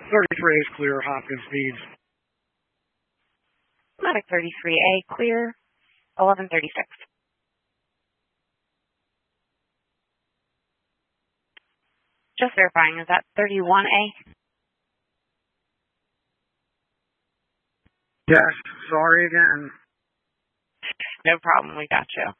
33 is clear, Hopkins Meads. Medic 33A, clear, 1136. Just verifying, is that 31A? Yes, sorry again. No problem, we got you.